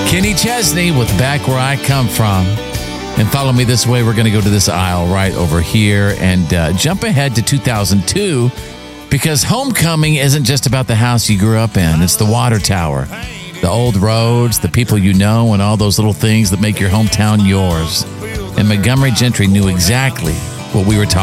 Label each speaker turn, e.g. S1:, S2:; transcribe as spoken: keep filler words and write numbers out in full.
S1: Kenny Chesney with Back Where I Come From. And follow me this way. We're going to go to this aisle right over here and uh, jump ahead to two thousand two, because homecoming isn't just about the house you grew up in. It's the water tower, the old roads, the people you know, and all those little things that make your hometown yours. And Montgomery Gentry knew exactly what we were talking